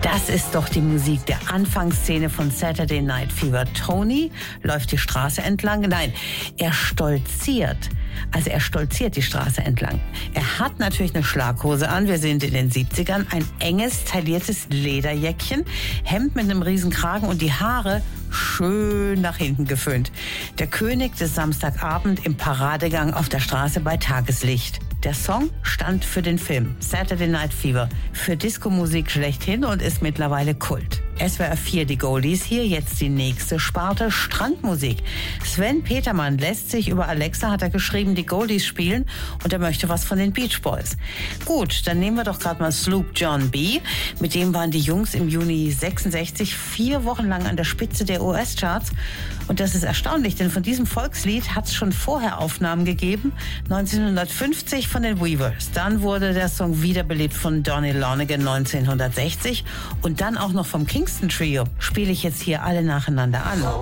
Das ist doch die Musik der Anfangsszene von Saturday Night Fever. Tony läuft die Straße entlang. Nein, er stolziert. Also er stolziert die Straße entlang. Er hat natürlich eine Schlaghose an. Wir sind in den 70ern. Ein enges, tailliertes Lederjäckchen, Hemd mit einem riesen Kragen und die Haare schön nach hinten geföhnt. Der König des Samstagabend im Paradegang auf der Straße bei Tageslicht. Der Song stand für den Film Saturday Night Fever, für Disco-Musik schlechthin und ist mittlerweile Kult. SWR 4, die Goldies, hier jetzt die nächste Sparte, Strandmusik. Sven Petermann lässt sich über Alexa, hat er geschrieben, die Goldies spielen und er möchte was von den Beach Boys. Gut, dann nehmen wir doch gerade mal Sloop John B. Mit dem waren die Jungs im Juni 66 4 Wochen lang an der Spitze der US-Charts. Und das ist erstaunlich, denn von diesem Volkslied hat es schon vorher Aufnahmen gegeben, 1950 von den Weavers. Dann wurde der Song wiederbelebt von Donny Lonergan 1960 und dann auch noch vom Kingston Trio. Spiele ich jetzt hier alle nacheinander an.